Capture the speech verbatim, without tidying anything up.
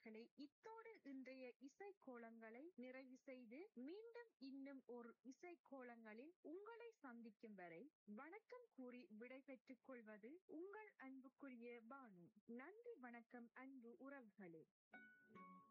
உறவுகளே, இத்தோடு இன்றைய இசைக்கோலங்களை நிறைவு செய்து மீண்டும் இன்னும் ஒரு இசைக்கோலங்களில் உங்களை சந்திக்கும் வரை வணக்கம் கூறி விடைபெற்றுக் கொள்வது உங்கள் அன்புக்குரிய பானு. நன்றி, வணக்கம் அன்பு உறவுகளே.